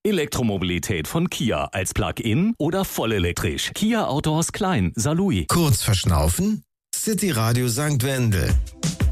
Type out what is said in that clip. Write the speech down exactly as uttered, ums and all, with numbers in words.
Elektromobilität von Kia als Plug-in oder vollelektrisch. Kia Autohaus Klein, Saarlouis. Kurz verschnaufen? City Radio Sankt Wendel.